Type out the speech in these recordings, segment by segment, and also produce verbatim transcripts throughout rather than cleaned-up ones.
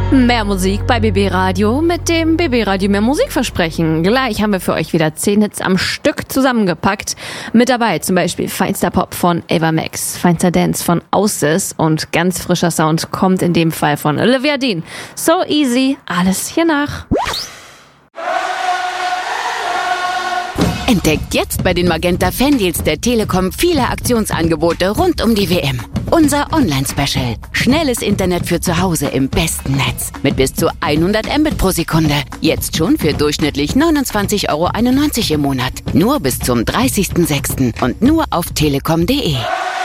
Mehr Musik bei B B Radio mit dem B B Radio Mehr Musikversprechen. Gleich haben wir für euch wieder zehn Hits am Stück zusammengepackt. Mit dabei zum Beispiel feinster Pop von Ava Max, feinster Dance von Ausis und ganz frischer Sound kommt in dem Fall von Olivia Dean. So Easy, alles hier nach. Entdeckt jetzt bei den Magenta Fandeals der Telekom viele Aktionsangebote rund um die W M. Unser Online-Special. Schnelles Internet für zu Hause im besten Netz. Mit bis zu hundert Mbit pro Sekunde. Jetzt schon für durchschnittlich neunundzwanzig Euro einundneunzig im Monat. Nur bis zum dreißigsten sechsten und nur auf telekom punkt de.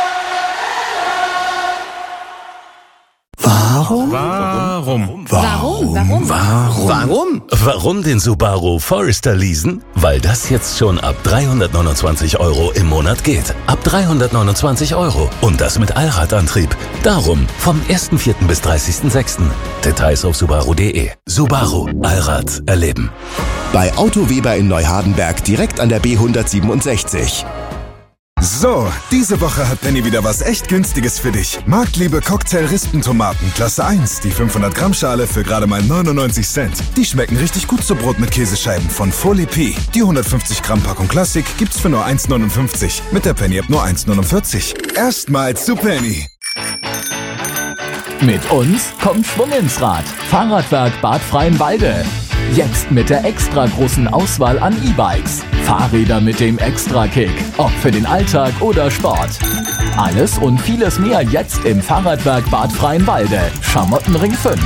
Warum? Warum? Warum? Warum? Warum? Warum? Warum den Subaru Forester leasen? Weil das jetzt schon ab dreihundertneunundzwanzig Euro im Monat geht. Ab dreihundertneunundzwanzig Euro. Und das mit Allradantrieb. Darum vom ersten vierten bis dreißigsten sechsten Details auf subaru punkt de. Subaru. Allrad erleben. Bei Auto Weber in Neuhardenberg direkt an der B hundertsiebenundsechzig. So, diese Woche hat Penny wieder was echt Günstiges für dich. Marktliebe Cocktail-Rispentomaten, Klasse eins, die fünfhundert Gramm Schale für gerade mal neunundneunzig Cent. Die schmecken richtig gut zu Brot mit Käsescheiben von Folie P. Die hundertfünfzig Gramm Packung Klassik gibt's für nur eins neunundfünfzig. Mit der Penny ab nur eins neunundvierzig. Erstmals zu Penny. Mit uns kommt Schwung ins Rad. Fahrradwerk Bad Freienwalde. Jetzt mit der extra großen Auswahl an E-Bikes. Fahrräder mit dem Extra-Kick. Ob für den Alltag oder Sport. Alles und vieles mehr jetzt im Fahrradwerk Bad Freienwalde. Schamottenring fünf.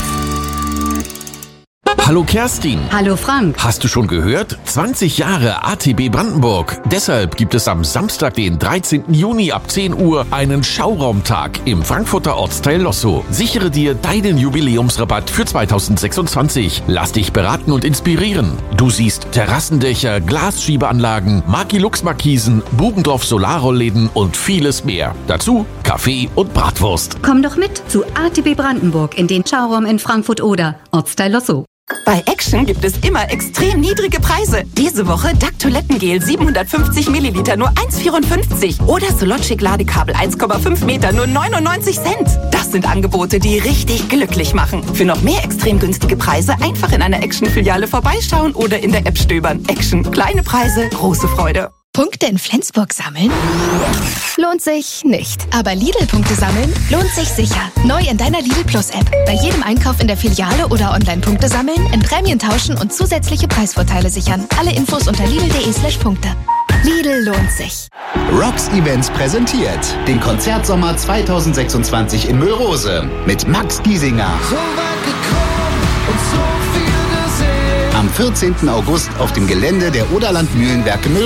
Hallo Kerstin. Hallo Frank. Hast du schon gehört? zwanzig Jahre A T B Brandenburg. Deshalb gibt es am Samstag, den dreizehnten Juni ab zehn Uhr einen Schauraumtag im Frankfurter Ortsteil Lossow. Sichere dir deinen Jubiläumsrabatt für zweitausendsechsundzwanzig. Lass dich beraten und inspirieren. Du siehst Terrassendächer, Glasschiebeanlagen, Magilux-Markisen, Bugendorf Solarrollläden und vieles mehr. Dazu Kaffee und Bratwurst. Komm doch mit zu A T B Brandenburg in den Schauraum in Frankfurt-Oder, Ortsteil Lossow. Bei Action gibt es immer extrem niedrige Preise. Diese Woche Duck Toilettengel siebenhundertfünfzig Milliliter nur eins vierundfünfzig oder Sologic Ladekabel eins Komma fünf Meter nur neunundneunzig Cent. Das sind Angebote, die richtig glücklich machen. Für noch mehr extrem günstige Preise einfach in einer Action-Filiale vorbeischauen oder in der App stöbern. Action. Kleine Preise, große Freude. Punkte in Flensburg sammeln? Lohnt sich nicht. Aber Lidl-Punkte sammeln lohnt sich sicher. Neu in deiner Lidl Plus-App. Bei jedem Einkauf in der Filiale oder Online-Punkte sammeln, in Prämien tauschen und zusätzliche Preisvorteile sichern. Alle Infos unter lidl.de slash Punkte. Lidl lohnt sich. Rocks Events präsentiert den Konzertsommer zweitausendsechsundzwanzig in Müllrose mit Max Giesinger. So weit gekommen und so viel gesehen. Am vierzehnten August auf dem Gelände der Oderland Mühlenwerke Müllrose.